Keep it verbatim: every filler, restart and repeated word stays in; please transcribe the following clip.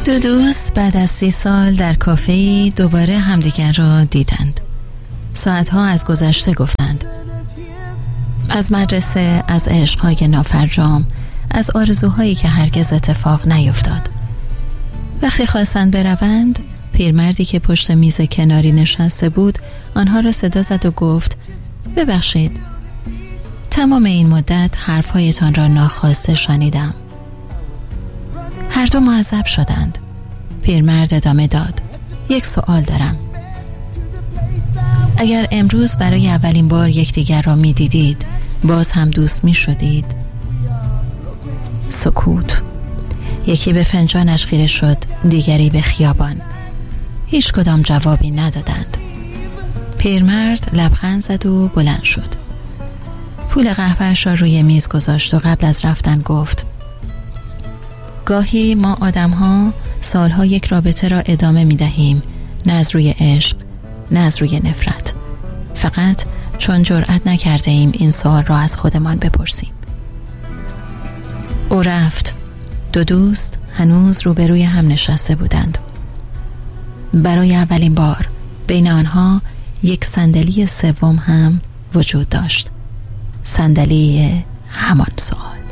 دو دوست بعد از سی سال در کافه‌ای دوباره همدیگر را دیدند. ساعتها از گذشته گفتند، از مدرسه، از عشقهای نافرجام، از آرزوهایی که هرگز اتفاق نیفتاد. وقتی خواستند بروند، پیرمردی که پشت میز کناری نشسته بود آنها را صدا زد و گفت ببخشید، تمام این مدت حرفهایتان را ناخواسته شنیدم. هر دو معذب شدند. پیرمرد ادامه داد، یک سوال دارم. اگر امروز برای اولین بار یکدیگر را می دیدید، باز هم دوست می شدید؟ سکوت. یکی به فنجانش خیره شد، دیگری به خیابان. هیچ کدام جوابی ندادند. پیرمرد لبخند زد و بلند شد. پول قهوه‌اش را روی میز گذاشت و قبل از رفتن گفت گاهی ما آدم‌ها سالها یک رابطه را ادامه می‌دهیم، نه از روی عشق، نه از روی نفرت، فقط چون جرأت نکرده ایم این سوال را از خودمان بپرسیم. او رفت. دو دوست هنوز روبروی هم نشسته بودند. برای اولین بار بین آنها یک صندلی سوم هم وجود داشت. صندلی همان سوال.